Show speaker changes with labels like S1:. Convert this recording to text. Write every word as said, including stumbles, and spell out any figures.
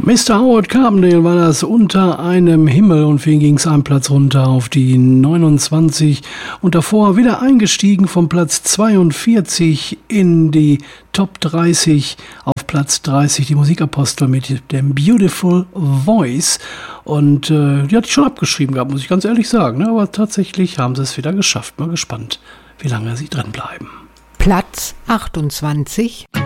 S1: Mister Howard Carpendale war das, Unter einem Himmel, und für ihn ging es einen Platz runter auf die neunundzwanzig und davor wieder eingestiegen vom Platz zweiundvierzig in die Top dreißig, auf Platz dreißig die Musikapostel mit dem Beautiful Voice, und äh, die hatte ich schon abgeschrieben gehabt, muss ich ganz ehrlich sagen, ne? Aber tatsächlich haben sie es wieder geschafft. Mal gespannt, wie lange sie drin bleiben.
S2: Platz achtundzwanzig.